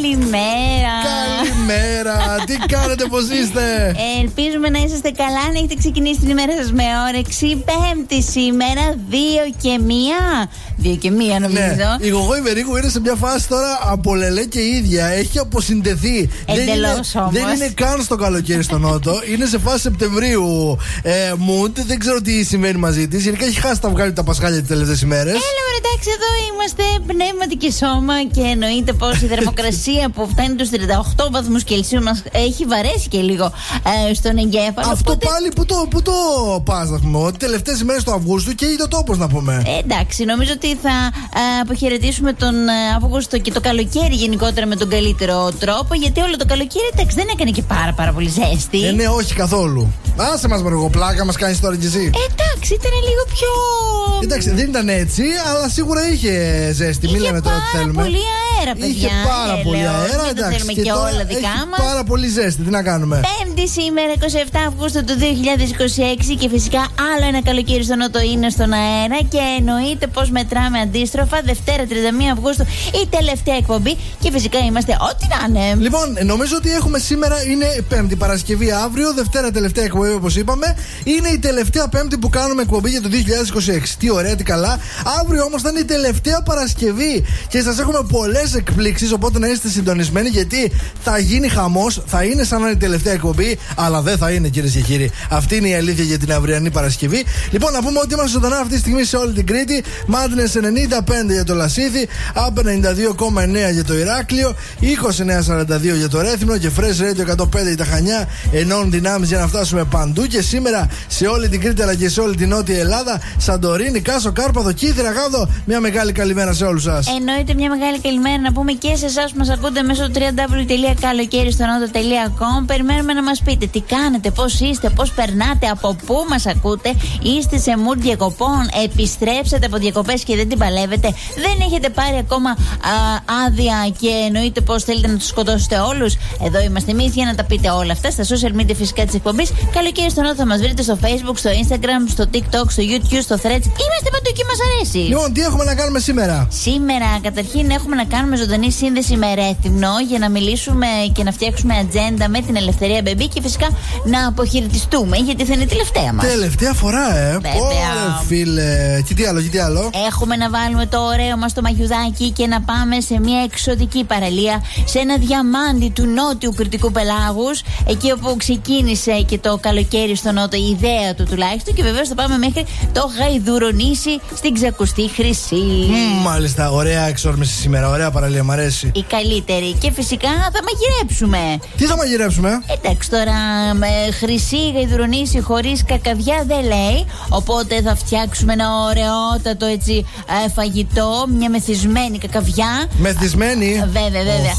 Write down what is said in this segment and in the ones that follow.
Καλημέρα. Καλημέρα. Τι κάνετε, πώς είστε? Ελπίζουμε να είσαστε καλά, να έχετε ξεκινήσει την ημέρα σας με όρεξη. Πέμπτη σήμερα, 2:01 νομίζω. Ναι. Η Γογό Ημερίκου είναι σε μια φάση τώρα από λελέ και ίδια. Έχει αποσυνδεθεί. Εντελώς όμως. Δεν είναι καν στο καλοκαίρι στο Νότο. Είναι σε φάση Σεπτεμβρίου mood. Δεν ξέρω τι συμβαίνει μαζί της. Γενικά έχει χάσει τα βγάλει τα πασχάλια τις τελευταίες ημέρες. Εντάξει, εδώ είμαστε πνεύματι και σώμα και εννοείται πως η θερμοκρασία που φτάνει τους 38 βαθμούς Κελσίου μας έχει βαρέσει και λίγο στον εγκέφαλο. Αυτό οπότε... πάλι που το πας να πούμε, ότι τελευταίες ημέρες του Αυγούστου και είδε τόπος να πούμε. Εντάξει, νομίζω ότι θα αποχαιρετήσουμε τον Αύγουστο και το καλοκαίρι γενικότερα με τον καλύτερο τρόπο, γιατί όλο το καλοκαίρι εντάξει, δεν έκανε και πάρα πολύ ζέστη. Ναι, όχι καθόλου. Άσε μας με πλάκα, μας κάνεις τώρα κι εσύ. Εντάξει, ήταν λίγο πιο. Εντάξει, δεν ήταν έτσι, αλλά σίγουρα είχε ζέστη. Μην λέμε τώρα τι θέλουμε. Είχε πολύ αέρα, παιδιά. Είχε πάρα πολύ αέρα, δεν εντάξει. θέλουμε και όλα δικά μας. Πάρα πολύ ζέστη, τι να κάνουμε. Πέμπτη σήμερα, 27 Αυγούστου του 2026, και φυσικά άλλο ένα καλοκαίρι στο Νότο είναι στον αέρα. Και εννοείται πως μετράμε αντίστροφα. Δευτέρα, 31 Αυγούστου, η τελευταία εκπομπή. Και φυσικά είμαστε ό,τι να είναι. Λοιπόν, νομίζω ότι έχουμε σήμερα, είναι Πέμπτη, Παρασκευή αύριο, Δευτέρα τελευταία εκπομπή όπως είπαμε. Είναι η τελευταία Πέμπτη που κάνουμε εκπομπή για το 2026. Τι ωραία, τι καλά. Αύριο όμως θα είναι η τελευταία Παρασκευή και σας έχουμε πολλές εκπλήξεις. Οπότε να είστε συντονισμένοι, γιατί θα γίνει χαμός. Θα είναι σαν να είναι η τελευταία εκπομπή, αλλά δεν θα είναι, κυρίες και κύριοι. Αυτή είναι η αλήθεια για την αυριανή Παρασκευή. Λοιπόν, να πούμε ότι είμαστε ζωντανά αυτή τη στιγμή σε όλη την Κρήτη. Madness 95 για το Λασίθι, App 92,9 για το Ηράκλειο, 29,42 για το Ρέθυμνο και Fresh Radio 105 για τα Χανιά. Ενώνουν δυνάμεις για να φτάσουμε παντού. Και σήμερα σε όλη την Κρήτη αλλά και σε όλη την Νότια Ελλάδα, Σαντορίνη, Κάσο, Κάρπαθο, Κύθυρα, Γάδο. Μια μεγάλη καλημέρα σε όλους σας. Εννοείται μια μεγάλη καλημέρα να πούμε και σε εσάς που μας ακούτε μέσω www.kalokeristonoto.com. Περιμένουμε να μας πείτε τι κάνετε, πώς είστε, πώς περνάτε, από πού μας ακούτε. Είστε σε mood διακοπών, επιστρέψατε από διακοπές και δεν την παλεύετε, δεν έχετε πάρει ακόμα άδεια και εννοείται πως θέλετε να τους σκοτώσετε όλους. Εδώ είμαστε εμείς για να τα πείτε όλα αυτά στα social media φυσικά της εκπομπής. Καλοκαίρι στο Νότο θα μας βρείτε στο Facebook, στο Instagram, στο TikTok, στο YouTube, στο Threads. Είμαστε παντού και μας αρέσει. Λοιπόν, τι έχουμε να κάνουμε σήμερα? Σήμερα, καταρχήν, έχουμε να κάνουμε ζωντανή σύνδεση με Ρέθυμνο για να μιλήσουμε και να φτιάξουμε ατζέντα με την Ελευθερία Μπεμπή και φυσικά να αποχαιρετιστούμε, γιατί θα είναι η τελευταία μας. Τελευταία φορά, Ωραία, φίλε. Και τι άλλο. Έχουμε να βάλουμε το ωραίο μας το μαγιουδάκι και να πάμε σε μια εξωτική παραλία, σε ένα διαμάντι του νότιου Κρητικού πελάγους, εκεί όπου ξεκίνησε και το καλοκαίρι στο Νότο, η ιδέα του τουλάχιστον. Και βεβαίως θα πάμε μέχρι το Γαϊδουρονήσι στην Ξακουστή Χρυσή. Μάλιστα, ωραία εξόρμηση σήμερα, ωραία παραλία, μ' αρέσει. Η καλύτερη. Και φυσικά θα μαγειρέψουμε. Τι θα μαγειρέψουμε? Εντάξει, τώρα με Χρυσή Γαϊδουρονήσι χωρίς κακαβιά δεν λέει. Οπότε θα φτιάξουμε ένα ωραιότατο έτσι φαγητό, μια μεθυσμένη κακαβιά. Μεθυσμένη? Βέβαια.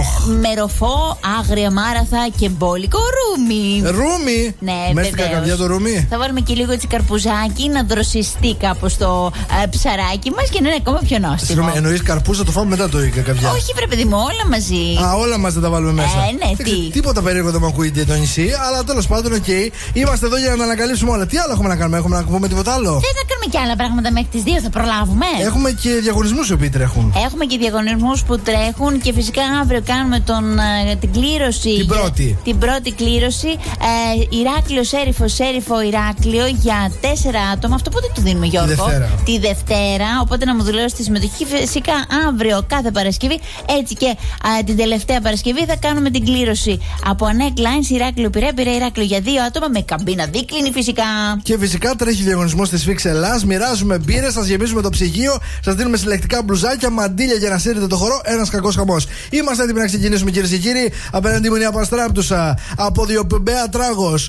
Με ροφό, άγρια μάραθα και μπόλικο ρούμι. Ρούμι? Ναι, μέσα στην κακαβιά το ρούμι. Θα βάλουμε και λίγο έτσι καρπουζάκι να δροσιστεί κάπως το ψαράκι μας και να είναι ακόμα πιο νόστιμο. Συγγνώμη, εννοείς καρπούζα το φάμε μετά το κακαβιά? Όχι, βρε παιδί μου, όλα μαζί. Όλα μαζί θα τα βάλουμε μέσα. Ναι, τι. Τίποτα περίεργο δεν μου ακούγεται το νησί, αλλά τέλος πάντων, οκ. Είμαστε εδώ για να τα ανακαλύψουμε όλα. Τι άλλο έχουμε να κάνουμε? Έχουμε να πούμε τίποτα άλλο? Δεν θα κάνουμε και άλλα πράγματα μέχρι τις 2, θα προλάβουμε. Έχουμε και διαγωνισμούς οι οποίοι τρέχουν. Έχουμε και διαγωνισμούς που τρέχουν και φυσικά αύριο κάνουμε την κλήρωση. Την πρώτη κλήρωση. Ηράκλειο Σέριφο Ηράκλειο για 4 άτομα. Αυτό πότε το δίνουμε, Γιώργο? Τη Δευτέρα. Οπότε να μου δηλώσει τη συμμετοχή. Φυσικά αύριο κάθε Παρασκευή. Έτσι και την τελευταία Παρασκευή θα κάνουμε την κλήρωση από Ανέκ Lines Ηράκλειο Πειραιά Ηράκλειο για 2 άτομα με καμπίνα δίκλινη φυσικά. Και φυσικά τρέχει διαγωνισμό στη Σφίξ Ελλάς. Μοιράζουμε μπύρες, σας γεμίζουμε το ψυγείο, σας δίνουμε συλλεκτικά μπλουζάκια, μαντίλια για να σύρετε το χορό. Ένας κακός χαμός. Είμαστε έτοιμοι να ξεκινήσουμε, κυρίες και κύριοι. Απέναντι μου είναι η Απαστράπτουσα, από Διοπεμπαία Τράγος,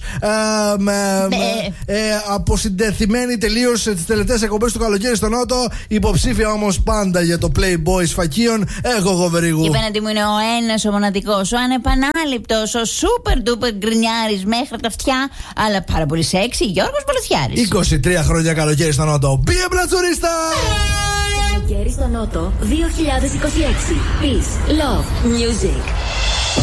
αποσυντεθειμένη τελείως τις τελευταίες εκπομπές του καλοκαίρι στο Νότο. Υποψήφια όμως πάντα για το Playboy Σφακίων. Εγώ Γοβερίγου. Και απέναντι μου είναι ο ένας, ο μοναδικός, ο ανεπανάληπτος, ο super duper γκρινιάρης μέχρι τα αυτιά, αλλά πάρα πολύ σεξι, Γιώργος Πολυθιάρης. 23 χρόνια καλοκαίρι στο Νότο. Μπιε μπλατσουρίστα! Καλοκαίρι στο Νότο 2026. Peace, love, music.